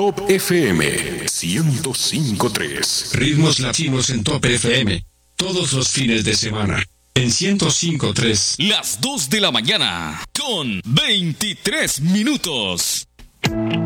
Top FM 105.3. Ritmos latinos en Top FM. Todos los fines de semana. En 105.3. Las 2 de la mañana. Con 23 minutos.